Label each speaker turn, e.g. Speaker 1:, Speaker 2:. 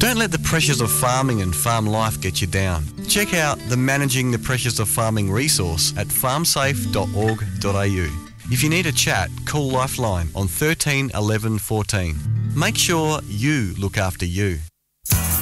Speaker 1: Don't let the pressures of farming and farm life get you down. Check out the Managing the Pressures of Farming resource at farmsafe.org.au. If you need a chat, call Lifeline on 13 11 14. Make sure you look after you.